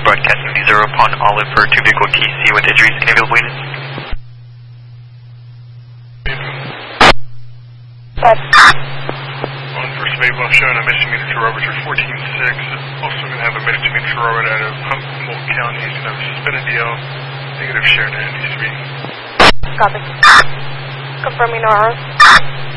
broadcasting the 0 upon Olive for 2 vehicle TC with Idris. Any available units? On for Spade Bluff showing a missing meter to Robertson 14-6. Also going to have a missing meter to Robert out of Humboldt County. He's going to have a suspended DL. Negative share to NDCB. Copy. Confirming hours.